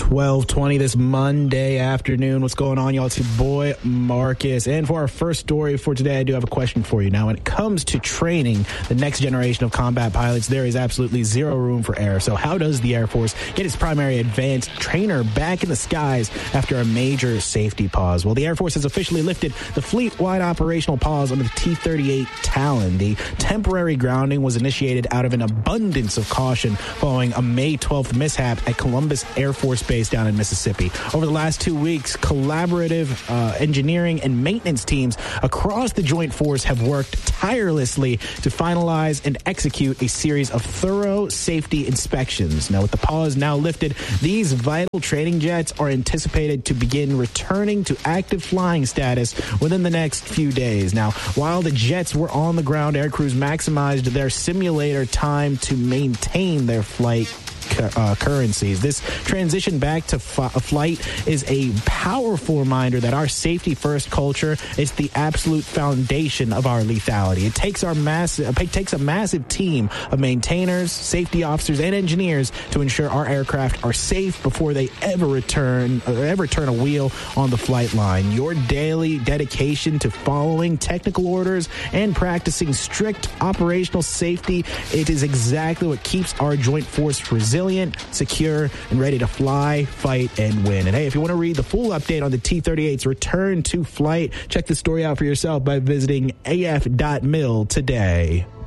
12:20 this Monday afternoon. What's going on, y'all? It's your boy, Marcus. And for our first story for today, I do have a question for you. Now, when it comes to training the next generation of combat pilots, there is absolutely zero room for error. So how does the Air Force get its primary advanced trainer back in the skies after a major safety pause? Well, the Air Force has officially lifted the fleet-wide operational pause on the T-38 Talon. The temporary grounding was initiated out of an abundance of caution following a May 12th mishap at Columbus Air Force Base down in Mississippi. Over the last 2 weeks, collaborative engineering and maintenance teams across the Joint Force have worked tirelessly to finalize and execute a series of thorough safety inspections. Now, with the pause now lifted, these vital training jets are anticipated to begin returning to active flying status within the next few days. Now, while the jets were on the ground, air crews maximized their simulator time to maintain their flight currencies. This transition back to flight is a powerful reminder that our safety-first culture is the absolute foundation of our lethality. It takes a massive team of maintainers, safety officers, and engineers to ensure our aircraft are safe before they ever turn a wheel on the flight line. Your daily dedication to following technical orders and practicing strict operational safety, it is exactly what keeps our Joint Force resilient, secure, and ready to fly, fight, and win. And hey, if you want to read the full update on the T-38's return to flight, check the story out for yourself by visiting af.mil today.